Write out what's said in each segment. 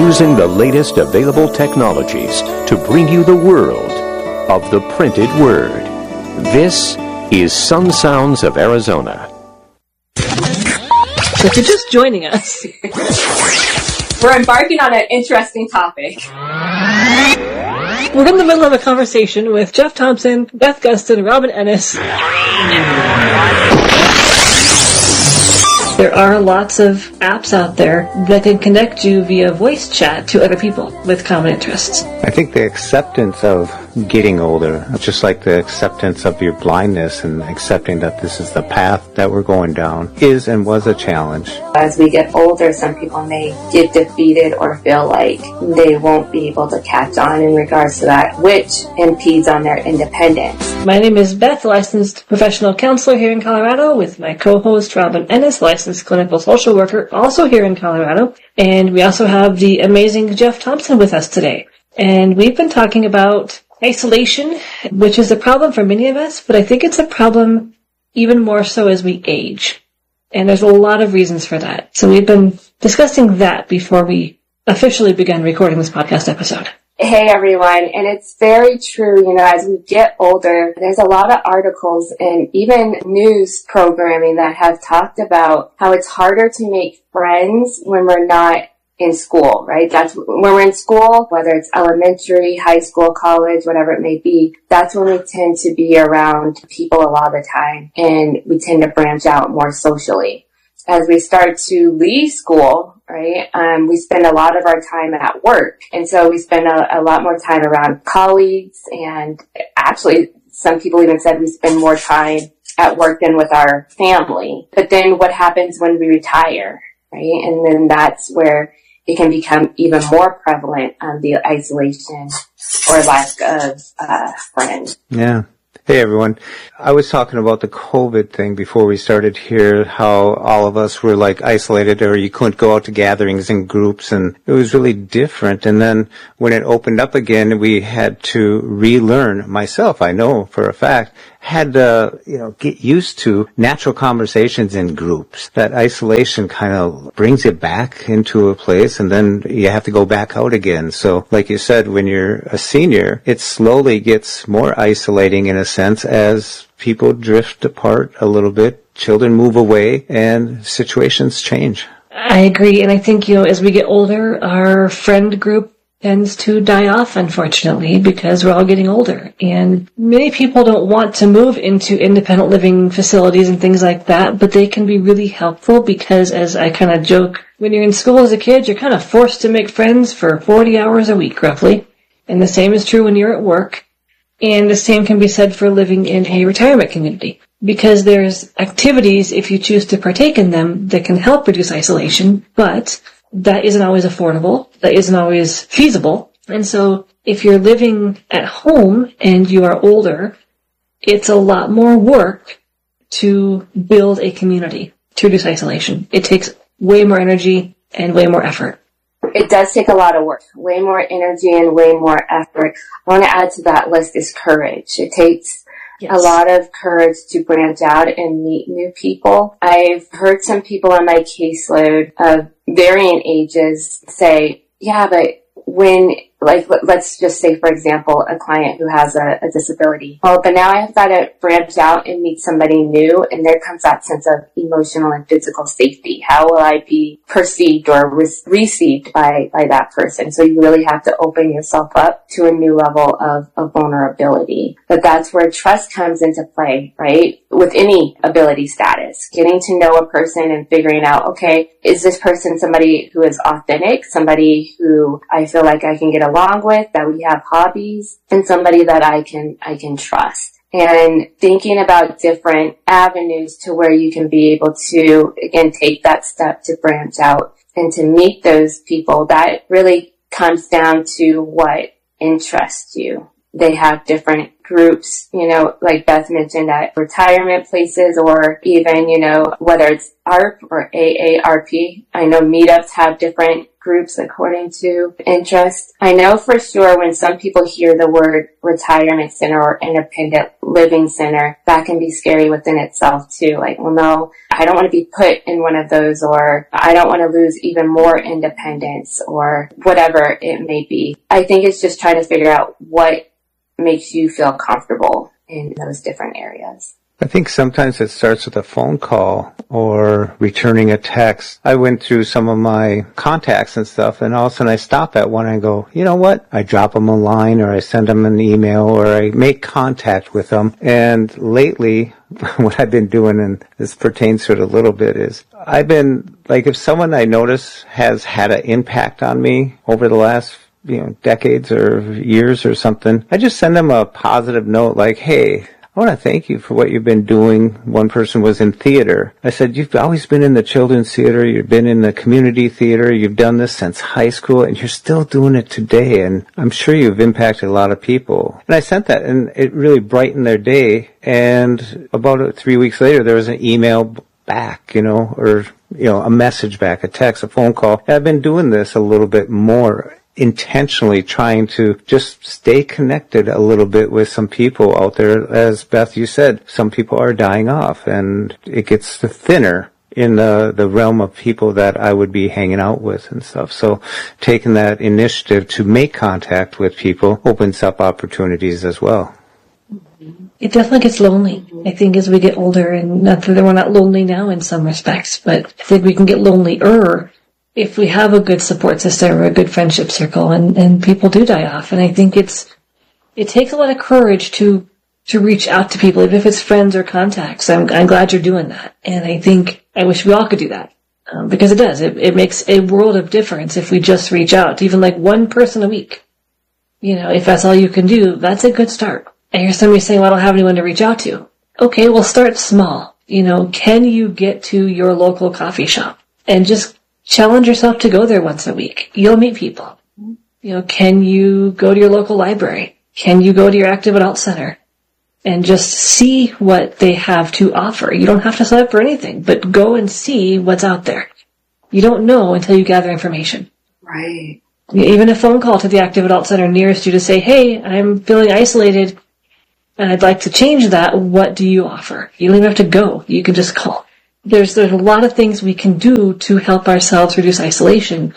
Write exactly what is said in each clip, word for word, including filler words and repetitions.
using the latest available technologies to bring you the world of the printed word. This is Sun Sounds of Arizona. If you're just joining us, we're embarking on an interesting topic. We're in the middle of a conversation with Jeff Thompson, Beth Gustin, Robin Ennis. There are lots of apps out there that can connect you via voice chat to other people with common interests. I think the acceptance of getting older, just like the acceptance of your blindness and accepting that this is the path that we're going down, is and was a challenge. As we get older, some people may get defeated or feel like they won't be able to catch on in regards to that, which impedes on their independence. My name is Beth, licensed professional counselor here in Colorado, with my co-host Robin Ennis, licensed clinical social worker, also here in Colorado. And we also have the amazing Jeff Thompson with us today. And we've been talking about isolation, which is a problem for many of us, but I think it's a problem even more so as we age. And there's a lot of reasons for that. So we've been discussing that before we officially began recording this podcast episode. Hey everyone, and it's very true, you know, as we get older, there's a lot of articles and even news programming that have talked about how it's harder to make friends when we're not in school, right? That's when we're in school, whether it's elementary, high school, college, whatever it may be, that's when we tend to be around people a lot of the time, and we tend to branch out more socially. As we start to leave school, right, um, we spend a lot of our time at work. And so we spend a, a lot more time around colleagues, and actually some people even said we spend more time at work than with our family. But then what happens when we retire, right? And then that's where it can become even more prevalent, um, the isolation or lack of uh, friends. Yeah. Hey everyone. I was talking about the COVID thing before we started here, how all of us were like isolated, or you couldn't go out to gatherings and groups, and it was really different. And then when it opened up again, we had to relearn. Myself, I know for a fact, had to, you know, get used to natural conversations in groups. That isolation kind of brings you back into a place, and then you have to go back out again. So like you said, when you're a senior, it slowly gets more isolating in a sense as people drift apart a little bit, children move away, and situations change. I agree, and I think, you know, as we get older, our friend group tends to die off, unfortunately, because we're all getting older. And many people don't want to move into independent living facilities and things like that, but they can be really helpful because, as I kind of joke, when you're in school as a kid, you're kind of forced to make friends for forty hours a week, roughly. And the same is true when you're at work. And the same can be said for living in a retirement community, because there's activities, if you choose to partake in them, that can help reduce isolation, but that isn't always affordable, that isn't always feasible. And so if you're living at home and you are older, it's a lot more work to build a community to reduce isolation. It takes way more energy and way more effort. It does take a lot of work, way more energy and way more effort. I want to add to that list is courage. It takes yes. a lot of courage to branch out and meet new people. I've heard some people on my caseload of varying ages say, yeah, but when, like, let's just say, for example, a client who has a, a disability. Well, but now I've got to branch out and meet somebody new, and there comes that sense of emotional and physical safety. How will I be perceived or re- received by, by that person? So you really have to open yourself up to a new level of, of vulnerability. But that's where trust comes into play, right? With any ability status, getting to know a person and figuring out, okay, is this person somebody who is authentic, somebody who I feel like I can get along with, that we have hobbies, and somebody that I can, I can trust. And thinking about different avenues to where you can be able to, again, take that step to branch out and to meet those people, that really comes down to what interests you. They have different groups, you know, like Beth mentioned, at retirement places, or even, you know, whether it's A R P or A A R P. I know meetups have different groups according to interest. I know for sure when some people hear the word retirement center or independent living center, that can be scary within itself too. Like, well, no, I don't want to be put in one of those, or I don't want to lose even more independence, or whatever it may be. I think it's just trying to figure out what makes you feel comfortable in those different areas. I think sometimes it starts with a phone call or returning a text. I went through some of my contacts and stuff, and all of a sudden I stop at one and go, you know what? I drop them a line, or I send them an email, or I make contact with them. And lately, what I've been doing, and this pertains to it a little bit, is I've been, like, if someone I notice has had an impact on me over the last you know, decades or years or something, I just send them a positive note like, hey, I want to thank you for what you've been doing. One person was in theater. I said, you've always been in the children's theater. You've been in the community theater. You've done this since high school, and you're still doing it today. And I'm sure you've impacted a lot of people. And I sent that, and it really brightened their day. And about three weeks later, there was an email back, you know, or, you know, a message back, a text, a phone call. And I've been doing this a little bit more, intentionally trying to just stay connected a little bit with some people out there. As Beth, you said, some people are dying off, and it gets thinner in the, the realm of people that I would be hanging out with and stuff. So taking that initiative to make contact with people opens up opportunities as well. It definitely gets lonely, I think, as we get older, and not that we're not lonely now in some respects, but I think we can get lonelier if we have a good support system or a good friendship circle, and, and people do die off. And I think it's, it takes a lot of courage to, to reach out to people, even if it's friends or contacts. I'm, I'm glad you're doing that. And I think, I wish we all could do that. Um, because it does. It, it makes a world of difference if we just reach out to even like one person a week. You know, if that's all you can do, that's a good start. I hear somebody saying, well, I don't have anyone to reach out to. Okay, well, start small. You know, can you get to your local coffee shop and just challenge yourself to go there once a week? You'll meet people. You know, can you go to your local library? Can you go to your active adult center and just see what they have to offer? You don't have to sign up for anything, but go and see what's out there. You don't know until you gather information. Right. Even a phone call to the active adult center nearest you to say, hey, I'm feeling isolated and I'd like to change that. What do you offer? You don't even have to go. You can just call. There's there's a lot of things we can do to help ourselves reduce isolation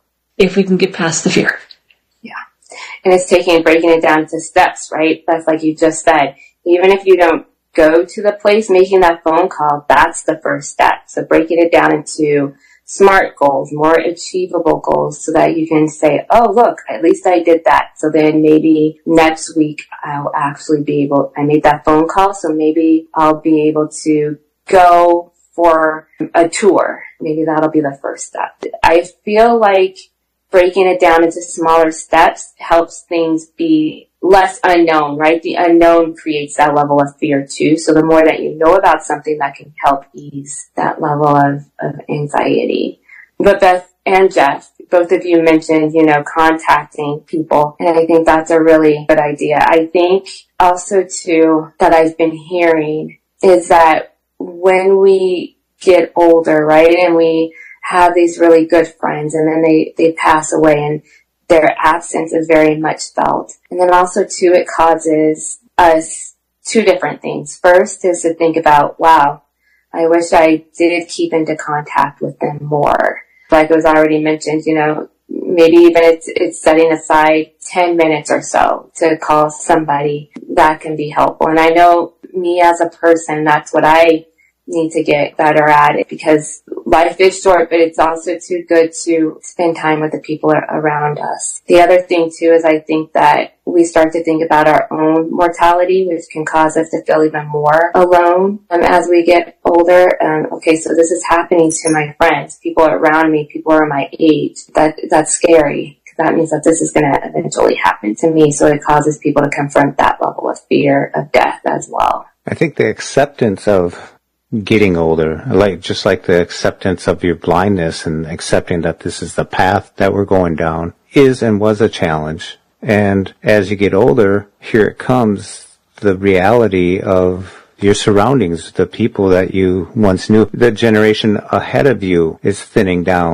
if we can get past the fear. Yeah. And it's taking and breaking it down into steps, right? That's like you just said. Even if you don't go to the place, making that phone call, that's the first step. So breaking it down into SMART goals, more achievable goals, so that you can say, oh, look, at least I did that. So then maybe next week I'll actually be able, I made that phone call, so maybe I'll be able to go for a tour. Maybe that'll be the first step. I feel like breaking it down into smaller steps helps things be less unknown, right? The unknown creates that level of fear too. So the more that you know about something, that can help ease that level of, of anxiety. But Beth and Jeff, both of you mentioned, you know, contacting people. And I think that's a really good idea. I think also too that I've been hearing is that when we get older, right, and we have these really good friends and then they, they pass away and their absence is very much felt. And then also too, it causes us two different things. First is to think about, wow, I wish I did keep into contact with them more. Like it was already mentioned, you know, maybe even it's, it's setting aside ten minutes or so to call somebody. That can be helpful. And I know me as a person, that's what I need to get better at it, because life is short, but it's also too good to spend time with the people around us. The other thing too is I think that we start to think about our own mortality, which can cause us to feel even more alone um, as we get older. Um, okay, so this is happening to my friends, people around me, people are my age. That that's scary. That means that this is going to eventually happen to me. So it causes people to confront that level of fear of death as well. I think the acceptance of getting older, like just like the acceptance of your blindness and accepting that this is the path that we're going down, is and was a challenge. And as you get older, here it comes, the reality of your surroundings, the people that you once knew. The generation ahead of you is thinning down.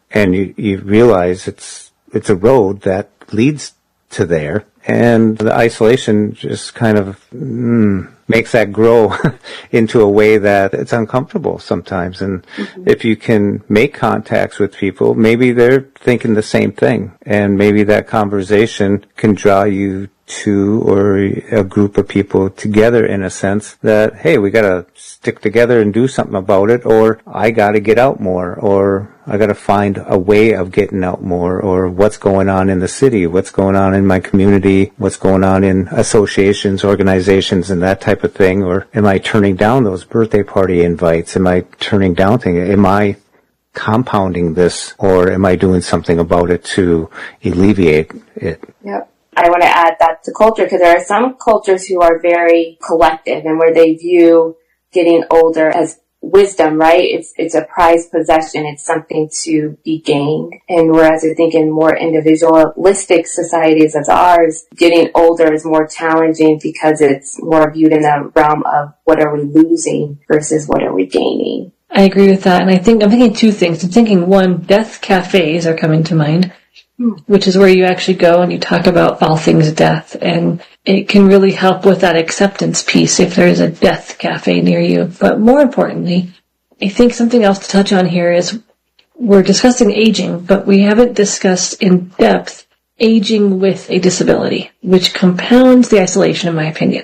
and you, you realize it's it's a road that leads to there, and the isolation just kind of mm, makes that grow into a way that it's uncomfortable sometimes. And mm-hmm. if you can make contacts with people, maybe they're thinking the same thing, and maybe that conversation can draw you to, or a group of people together, in a sense that, hey, we gotta stick together and do something about it, or I gotta get out more, or I gotta find a way of getting out more, or what's going on in the city, what's going on in my community, what's going on in associations, organizations, and that type of thing. Or am I turning down those birthday party invites? Am I turning down things? Am I compounding this, or am I doing something about it to alleviate it? Yep. I want to add that to culture, because there are some cultures who are very collective and where they view getting older as wisdom, right? It's it's a prized possession. It's something to be gained. And whereas I think in more individualistic societies as ours, getting older is more challenging because it's more viewed in the realm of what are we losing versus what are we gaining. I agree with that. And I think I'm thinking two things. I'm thinking, one, death cafes are coming to mind, which is where you actually go and you talk about all things death. And it can really help with that acceptance piece if there's a death cafe near you. But more importantly, I think something else to touch on here is we're discussing aging, but we haven't discussed in depth aging with a disability, which compounds the isolation, in my opinion.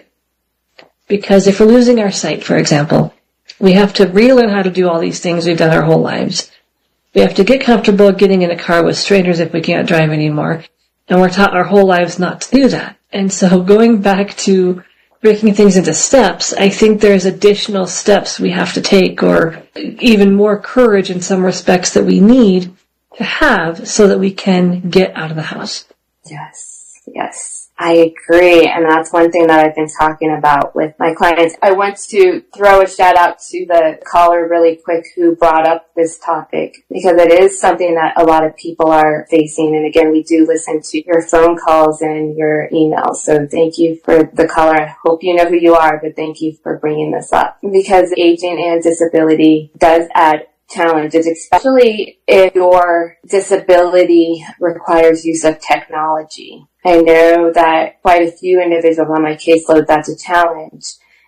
Because if we're losing our sight, for example, we have to relearn how to do all these things we've done our whole lives. We have to get comfortable getting in a car with strangers if we can't drive anymore. And we're taught our whole lives not to do that. And so going back to breaking things into steps, I think there's additional steps we have to take, or even more courage in some respects that we need to have so that we can get out of the house. Yes, yes. I agree, and that's one thing that I've been talking about with my clients. I want to throw a shout out to the caller really quick who brought up this topic, because it is something that a lot of people are facing. And again, we do listen to your phone calls and your emails. So thank you for the caller. I hope you know who you are, but thank you for bringing this up, because aging and disability does add challenges, especially if your disability requires use of technology. I know that quite a few individuals on my caseload, that's a challenge,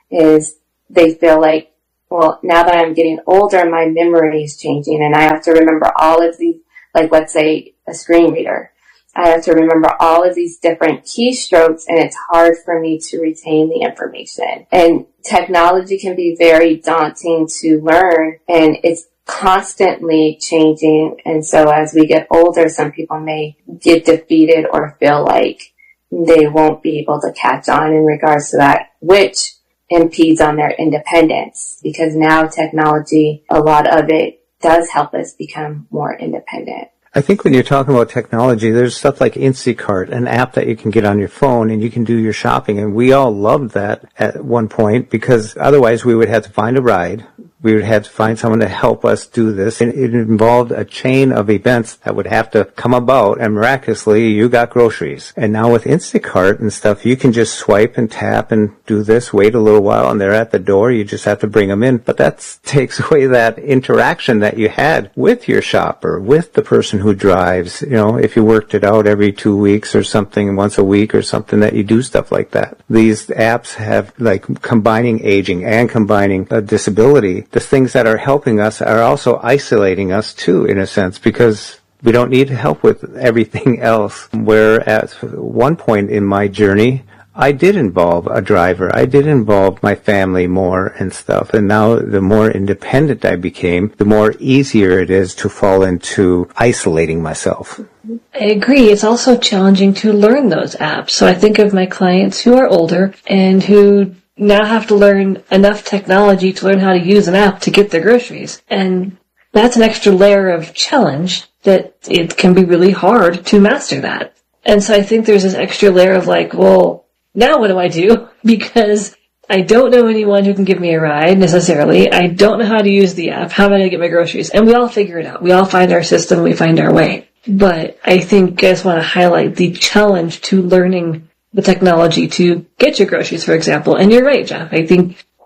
is they feel like, well, now that I'm getting older, my memory is changing and I have to remember all of these, like let's say a screen reader. I have to remember all of these different keystrokes, and it's hard for me to retain the information. And technology can be very daunting to learn, and it's constantly changing. And so as we get older, some people may get defeated or feel like they won't be able to catch on in regards to that, which impedes on their independence, because now technology, a lot of it does help us become more independent. I think when you're talking about technology, there's stuff like Instacart, an app that you can get on your phone and you can do your shopping. And we all loved that at one point, because otherwise we would have to find a ride. We would have to find someone to help us do this. And it involved a chain of events that would have to come about, and miraculously you got groceries. And now with Instacart and stuff, you can just swipe and tap and do this, wait a little while, and they're at the door. You just have to bring them in. But that takes away that interaction that you had with your shopper, with the person who drives. You know, if you worked it out every two weeks or something, once a week or something, that you do stuff like that. These apps have, like, combining aging and combining a disability. The things that are helping us are also isolating us too, in a sense, because we don't need help with everything else. Where at one point in my journey, I did involve a driver. I did involve my family more and stuff. And now the more independent I became, the more easier it is to fall into isolating myself. I agree. It's also challenging to learn those apps. So I think of my clients who are older and who now have to learn enough technology to learn how to use an app to get their groceries. And that's an extra layer of challenge that it can be really hard to master that. And so I think there's this extra layer of like, well, now what do I do? Because I don't know anyone who can give me a ride necessarily. I don't know how to use the app. How am I going to get my groceries? And we all figure it out. We all find our system. We find our way. But I think I just want to highlight the challenge to learning the technology to get your groceries, for example. And you're right, Jeff. I think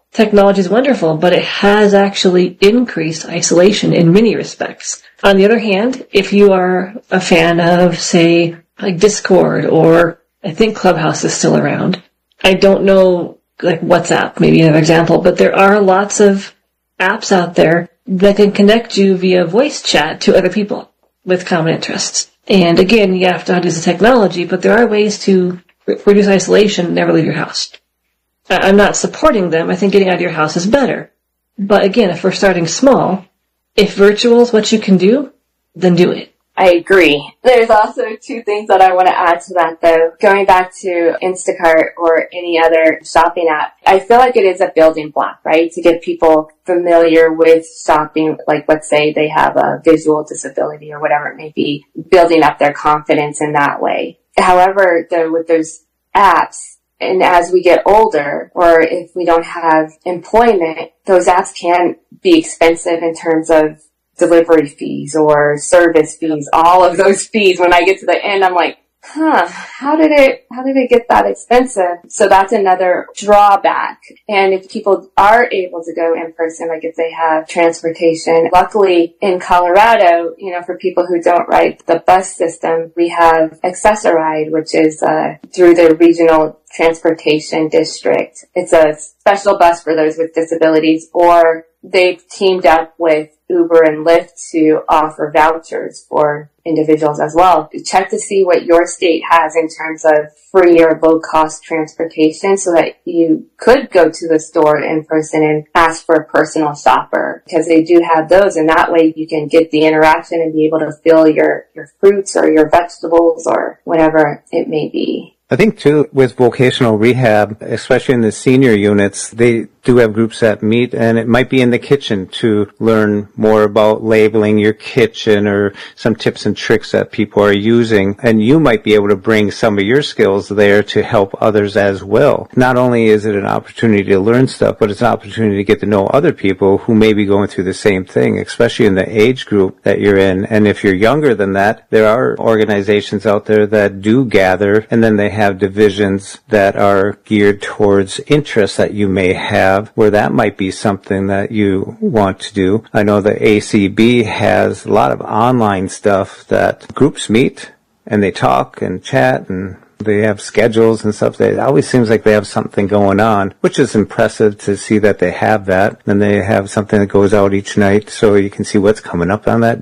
technology is wonderful, but it has actually increased isolation in many respects. On the other hand, if you are a fan of, say, like Discord, or I think Clubhouse is still around. I don't know, like WhatsApp, maybe another example, but there are lots of apps out there that can connect you via voice chat to other people with common interests. And again, you have to use the technology, but there are ways to re- reduce isolation and never leave your house. I'm not supporting them. I think getting out of your house is better. But again, if we're starting small, if virtual is what you can do, then do it. I agree. There's also two things that I want to add to that, though. Going back to Instacart or any other shopping app, I feel like it is a building block, right? To get people familiar with shopping, like let's say they have a visual disability or whatever it may be, building up their confidence in that way. However, though, with those apps, and as we get older, or if we don't have employment, those apps can be expensive in terms of delivery fees or service fees, all of those fees. When I get to the end, I'm like, huh, how did it, how did it get that expensive? So that's another drawback. And if people are able to go in person, like if they have transportation, luckily in Colorado, you know, for people who don't ride the bus system, we have Access-a-Ride, which is, uh, through the regional transportation district. It's a special bus for those with disabilities, or they've teamed up with Uber and Lyft to offer vouchers for individuals as well. Check to see what your state has in terms of free or low cost transportation so that you could go to the store in person and ask for a personal shopper, because they do have those, and that way you can get the interaction and be able to fill your, your fruits or your vegetables or whatever it may be. I think, too, with vocational rehab, especially in the senior units, they do have groups that meet, and it might be in the kitchen to learn more about labeling your kitchen or some tips and tricks that people are using. And you might be able to bring some of your skills there to help others as well. Not only is it an opportunity to learn stuff, but it's an opportunity to get to know other people who may be going through the same thing, especially in the age group that you're in. And if you're younger than that, there are organizations out there that do gather, and then they have divisions that are geared towards interests that you may have, where that might be something that you want to do. I know the A C B has a lot of online stuff that groups meet and they talk and chat, and they have schedules and stuff. It always seems like they have something going on, which is impressive to see that they have that. And they have something that goes out each night so you can see what's coming up on that